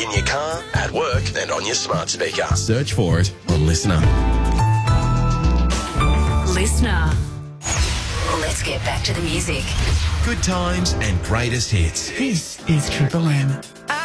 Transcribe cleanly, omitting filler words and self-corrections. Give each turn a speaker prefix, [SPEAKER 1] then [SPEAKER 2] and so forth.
[SPEAKER 1] In your car, at work, and on your smart speaker.
[SPEAKER 2] Search for it on Listener.
[SPEAKER 3] Listener. Let's get back to the music.
[SPEAKER 2] Good times and greatest hits.
[SPEAKER 4] This is Triple M.